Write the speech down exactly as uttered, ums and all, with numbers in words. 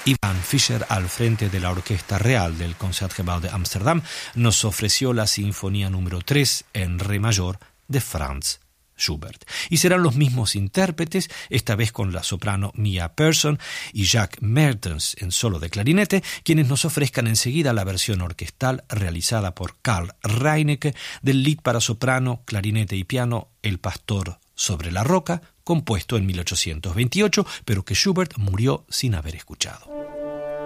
Ivan Fischer, al frente de la Orquesta Real del Concertgebouw de Ámsterdam, nos ofreció la Sinfonía número tres en re mayor de Franz Schubert. Y serán los mismos intérpretes, esta vez con la soprano Mia Persson y Jacques Mertens en solo de clarinete, quienes nos ofrezcan enseguida la versión orquestal realizada por Karl Reinecke del Lied para soprano, clarinete y piano El pastor sobre la roca, compuesto en mil ochocientos veintiocho, pero que Schubert murió sin haber escuchado.